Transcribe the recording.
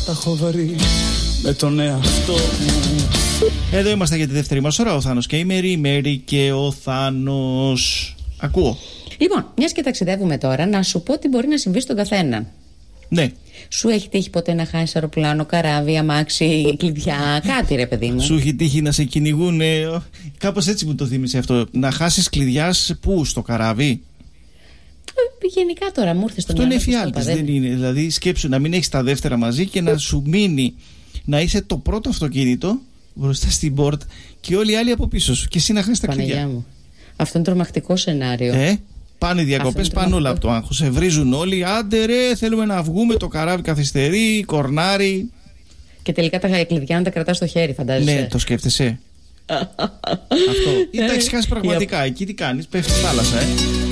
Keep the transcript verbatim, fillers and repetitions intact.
τα έχω βρει με τον εαυτό μου. Εδώ είμαστε για τη δεύτερη μας ώρα. Ο Θάνος και η Μέρη, η Μέρη και ο Θάνος. Ακούω. Λοιπόν, μιας και ταξιδεύουμε τώρα, να σου πω τι μπορεί να συμβεί στον καθένα. Ναι. Σου έχει τύχει ποτέ να χάσεις αεροπλάνο, καράβι, αμάξι, κλειδιά, κάτι ρε παιδί μου? Σου έχει τύχει να σε κυνηγούν, ε, κάπως έτσι μου το θύμισε αυτό. Να χάσεις κλειδιά πού, στο καράβι? Ε, γενικά τώρα μου ήρθε στο μυαλό. Αυτό είναι εφιάλτης, δεν είναι? Δηλαδή σκέψου να μην έχεις τα δεύτερα μαζί και να σου μείνει να είσαι το πρώτο αυτοκίνητο μπροστά στην πόρτα και όλοι οι άλλοι από πίσω σου και εσύ να χάσεις τα κλειδιά. Μου. Αυτό είναι τρομακτικό σενάριο. Ε, πάνε οι διακοπές, πάνε όλα από το άγχος. Σε βρίζουν όλοι. Άντε ρε, θέλουμε να βγούμε. Το καράβι καθυστερεί, κορνάρι. Και τελικά τα κλειδιά να τα κρατάς στο χέρι, φαντάζεσαι? Ναι, το σκέφτεσαι. Αυτό. Ή τα έχεις χάσει πραγματικά. Εκεί τι κάνεις? Πέφτει στη θάλασσα, ε.